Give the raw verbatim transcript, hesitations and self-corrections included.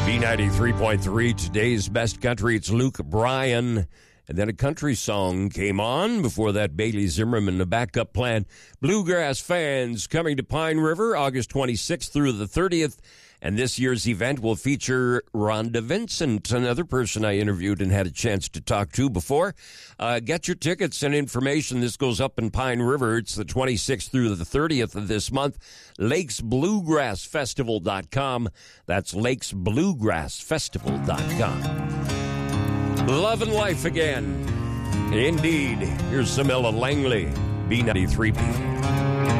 B ninety-three point three, today's best country. It's Luke Bryan. And then a country song came on. Before that, Bailey Zimmerman, the backup plan. Bluegrass Fans coming to Pine River August twenty-sixth through the thirtieth. And this year's event will feature Rhonda Vincent, another person I interviewed and had a chance to talk to before. Uh, get your tickets and information. This goes up in Pine River. It's the twenty-sixth through the thirtieth of this month. lakes bluegrass festival dot com. That's lakes bluegrass festival dot com. Love and life again. Indeed. Here's some Ella Langley, B ninety-three P.